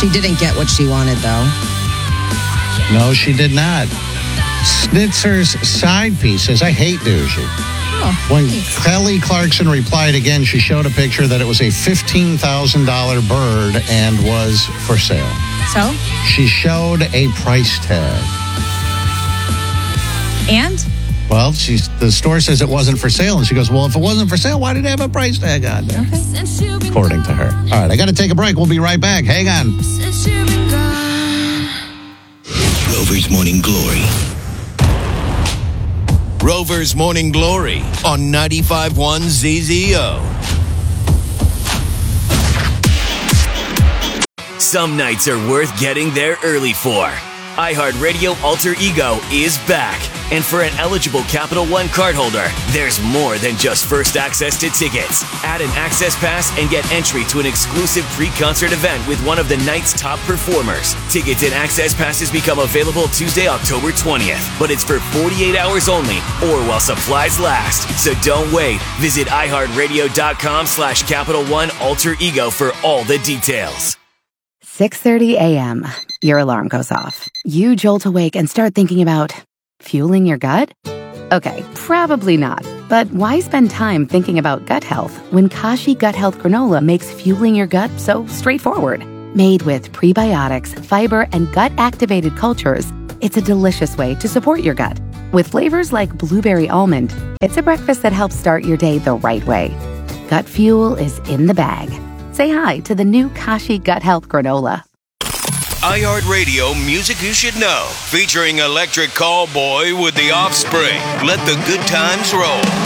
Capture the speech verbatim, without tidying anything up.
She didn't get what she wanted, though. No, she did not. Schnitzer's side piece says, I hate Dougie. Oh, when thanks. Kelly Clarkson replied again, she showed a picture that it was a fifteen thousand dollars bird and was for sale. So? She showed a price tag. And? Well, she's, the store says it wasn't for sale. And she goes, well, if it wasn't for sale, why did it have a price tag on there? Okay. According to her. All right, I got to take a break. We'll be right back. Hang on. Rover's Morning Glory. Rover's Morning Glory on ninety-five point one Z Z O. Some nights are worth getting there early for. iHeartRadio Alter Ego is back. And for an eligible Capital One cardholder, there's more than just first access to tickets. Add an access pass and get entry to an exclusive pre-concert event with one of the night's top performers. Tickets and access passes become available Tuesday, October twentieth. But it's for forty-eight hours only or while supplies last. So don't wait. Visit iHeartRadio.com slash Capital One Alter Ego for all the details. six thirty a.m. Your alarm goes off. You jolt awake and start thinking about fueling your gut? Okay, probably not. But why spend time thinking about gut health when Kashi Gut Health Granola makes fueling your gut so straightforward? Made with prebiotics, fiber, and gut-activated cultures, it's a delicious way to support your gut. With flavors like blueberry almond, it's a breakfast that helps start your day the right way. Gut fuel is in the bag. Say hi to the new Kashi Gut Health Granola. iHeartRadio Music You Should Know, featuring Electric Callboy with The Offspring. Let the good times roll.